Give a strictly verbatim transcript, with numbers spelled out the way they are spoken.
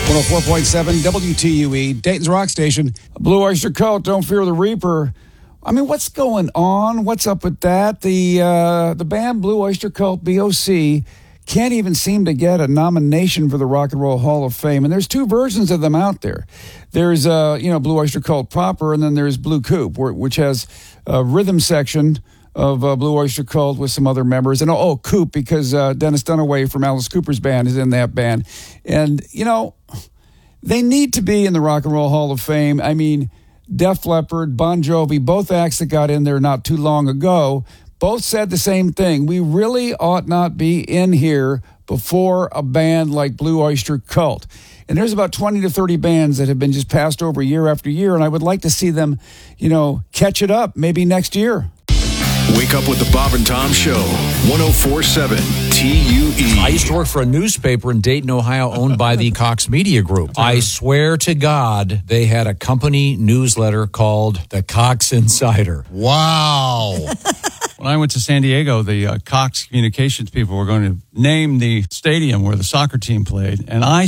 one oh four point seven W T U E, Dayton's Rock Station. Blue Oyster Cult, Don't Fear the Reaper. I mean, what's going on? What's up with that? The uh, the band Blue Oyster Cult, B O C, can't even seem to get a nomination for the Rock and Roll Hall of Fame. And there's two versions of them out there. There's, uh, you know, Blue Oyster Cult proper, and then there's Blue Coupe, which has a rhythm section of uh, Blue Oyster Cult with some other members. And, oh, oh Coupe, because uh, Dennis Dunaway from Alice Cooper's band is in that band. And, you know, they need to be in the Rock and Roll Hall of Fame. I mean, Def Leppard, Bon Jovi, both acts that got in there not too long ago, both said the same thing. We really ought not be in here before a band like Blue Oyster Cult. And there's about twenty to thirty bands that have been just passed over year after year, and I would like to see them, you know, catch it up maybe next year. Wake up with the Bob and Tom Show, one oh four point seven T U E. I used to work for a newspaper in Dayton, Ohio, owned by the Cox Media Group. I swear to God, they had a company newsletter called the Cox Insider. Wow. When I went to San Diego, the uh, Cox Communications people were going to name the stadium where the soccer team played, and I